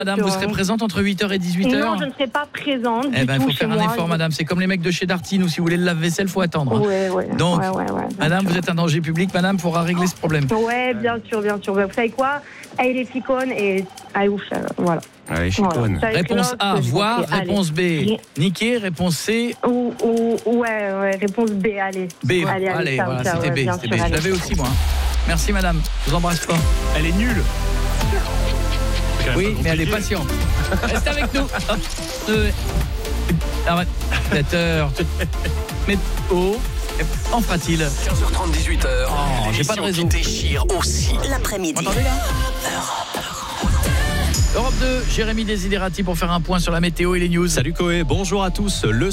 Madame, vous serez présente entre 8h et 18h? Non, je ne serai pas présente. Eh ben, il faut faire un effort, madame. C'est comme les mecs de chez Darty. Nous, si vous voulez le lave-vaisselle, il faut attendre. Ouais. Donc, madame, sûr. vous êtes un danger public. Madame, il faudra régler ce problème. Ouais, bien sûr. Vous savez quoi? Elle est ficone et voilà. Allez, chiconne. Voilà. Réponse A, voir. Réponse B, niquer. Réponse C. Ouais, réponse B, allez. B, allez, voilà, c'était B. C'était B. Je l'avais aussi, moi. Merci, madame. Je vous embrasse fort. Elle est nulle. Oui, mais elle est patiente. Restez avec nous. Hop. Arrête. 7h. Mais en fera-t-il 15h30, 18h. Oh, j'ai pas de réseau. Qui déchire aussi L'après-midi. Vous entendez là Europe 2, Jérémy Desiderati pour faire un point sur la météo et les news. Salut Coé, bonjour à tous. Le